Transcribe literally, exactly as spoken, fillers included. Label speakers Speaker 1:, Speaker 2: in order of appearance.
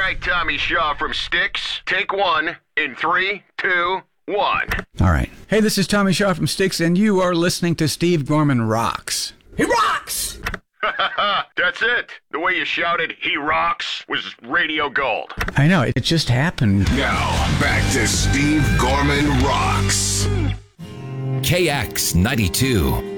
Speaker 1: right, Tommy Shaw from Styx. Take one in three, two, one.
Speaker 2: All right. Hey, this is Tommy Shaw from Styx, and you are listening to Steve Gorman Rocks. He rocks!
Speaker 1: That's it. The way you shouted, he rocks, was radio gold.
Speaker 2: I know, it just happened.
Speaker 3: Now, back to Steve Gorman Rocks.
Speaker 4: K X ninety-two.